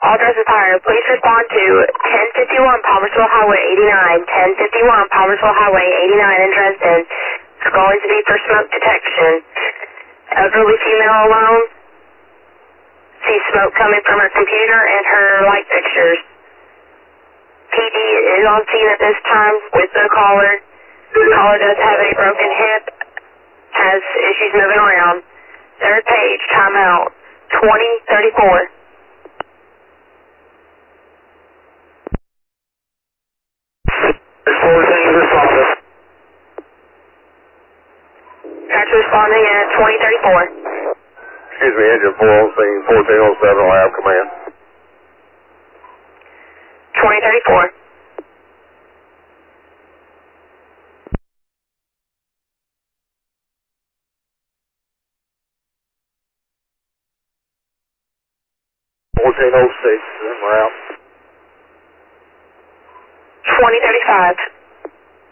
address is higher. Please respond to 1051 Palmersville Highway 89, 1051 Palmersville Highway 89 in Dresden. It's going to be for smoke detection. Elderly female alone. See smoke coming from her computer and her light fixtures. PD is on scene at this time with the caller. The caller does have a broken hip, has issues moving around. Third page, timeout, 2034. Tractor responding at 2034. Excuse me, engine 4 on scene, 1407, lab command. 2034. We're out. 2035.